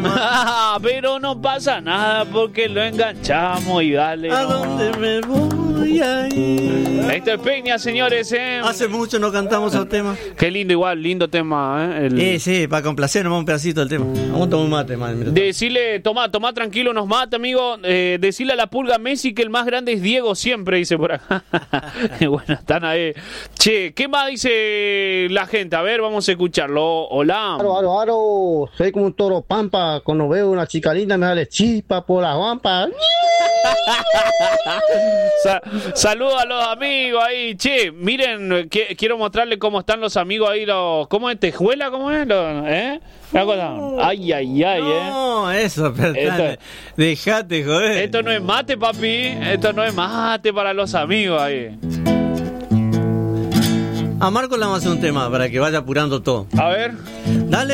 Pero no pasa nada porque lo enganchamos y dale. ¿A dónde me voy a ir? Héctor Peña, señores, Hace mucho no cantamos el tema. Qué lindo, igual, lindo tema, Sí, para complacer nomás un pedacito del tema. Vamos a tomar un mate, madre. Decile, tomá tranquilo, nos mata, amigo. Decile a la pulga Messi que el más grande es Diego siempre, dice por acá. Bueno, están ahí. Che, ¿qué más dice la gente? A ver, vamos a escucharlo. Hola. Aro, soy como un toro pampa. Cuando veo una chica linda me sale chispa por la guampa. Saludos a los amigos ahí. Che, miren, quiero mostrarles cómo están los amigos ahí. ¿Cómo es? ¿Tejuela? ¿Cómo es? Ay, No, eso, perdón. Dejate, joder. Esto no es mate, papi. Esto no es mate para los amigos ahí. A Marco le vamos a hacer un tema para que vaya apurando todo. A ver. Dale.